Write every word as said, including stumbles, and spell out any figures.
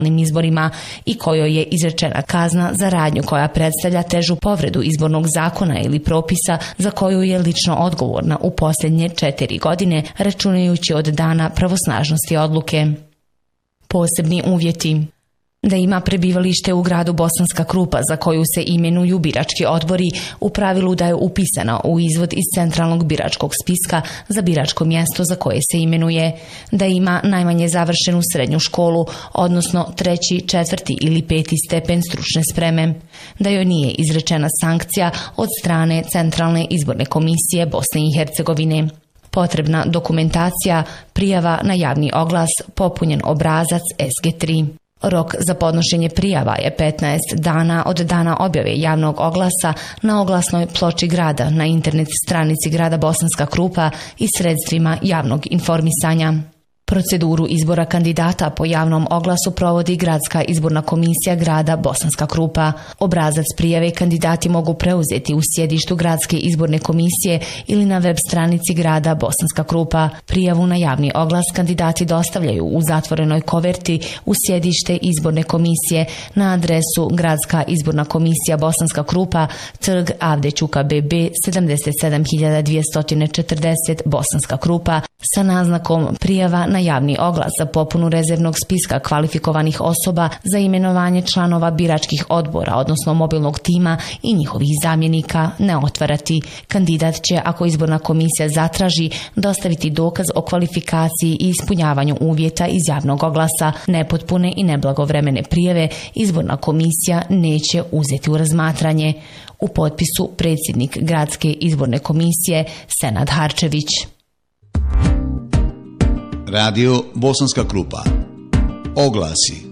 izborima i kojoj je izrečena kazna za radnju koja predstavlja težu povredu izbornog zakona ili propisa za koju je lično odgovorna u posljednje četiri godine, računajući od dana pravosnažnosti odluke. Posebni uvjeti: da ima prebivalište u gradu Bosanska Krupa za koju se imenuju birački odbori, u pravilu da je upisana u izvod iz centralnog biračkog spiska za biračko mjesto za koje se imenuje, da ima najmanje završenu srednju školu, odnosno treći, četvrti ili peti stepen stručne spreme, da joj nije izrečena sankcija od strane Centralne izborne komisije Bosne i Hercegovine. Potrebna dokumentacija, prijava na javni oglas, popunjen obrazac S G tri. Rok za podnošenje prijava je petnaest dana od dana objave javnog oglasa na oglasnoj ploči grada, na internet stranici grada Bosanska Krupa i sredstvima javnog informisanja. Proceduru izbora kandidata po javnom oglasu provodi Gradska izborna komisija grada Bosanska Krupa. Obrazac prijave kandidati mogu preuzeti u sjedištu Gradske izborne komisije ili na web stranici grada Bosanska Krupa. Prijavu na javni oglas kandidati dostavljaju u zatvorenoj koverti u sjedište izborne komisije na adresu Gradska izborna komisija Bosanska Krupa, trg Avde Ćuka B B sedamdeset sedam hiljada dvjesto četrdeset Bosanska Krupa, sa naznakom prijava na javni oglas za popunu rezervnog spiska kvalifikovanih osoba za imenovanje članova biračkih odbora, odnosno mobilnog tima i njihovih zamjenika, ne otvarati. Kandidat će, ako izborna komisija zatraži, dostaviti dokaz o kvalifikaciji i ispunjavanju uvjeta iz javnog oglasa. Nepotpune i neblagovremene prijave izborna komisija neće uzeti u razmatranje. U potpisu predsjednik Gradske izborne komisije Senad Harčević. Radio Bosanska Krupa. Oglasi.